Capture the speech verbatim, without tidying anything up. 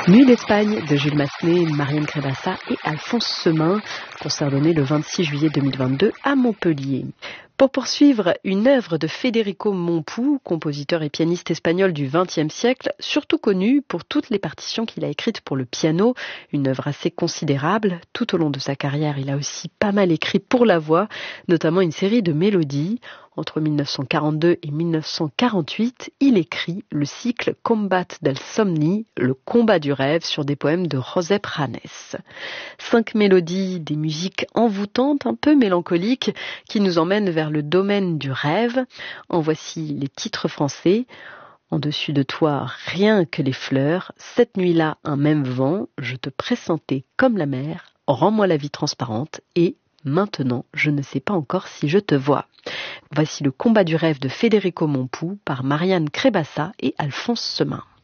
Nuit d'Espagne de Jules Massenet, Marianne Crébassa et Alphonse Semin, concert donné le vingt-six juillet deux mille vingt-deux à Montpellier. Pour poursuivre, une œuvre de Federico Mompou, compositeur et pianiste espagnol du vingtième siècle, surtout connu pour toutes les partitions qu'il a écrites pour le piano, une œuvre assez considérable. Tout au long de sa carrière, il a aussi pas mal écrit pour la voix, notamment une série de mélodies. Entre mille neuf cent quarante-deux et mille neuf cent quarante-huit, il écrit le cycle Combat del Somni, le combat du rêve, sur des poèmes de Josep Ranes. Cinq mélodies, des musiques envoûtantes, un peu mélancoliques, qui nous emmènent vers le domaine du rêve. En voici les titres français. En dessus de toi, rien que les fleurs. Cette nuit-là, un même vent. Je te pressentais comme la mer. Rends-moi la vie transparente. Et maintenant, je ne sais pas encore si je te vois. Voici le combat du rêve de Federico Mompou par Marianne Crébassa et Alphonse Semin.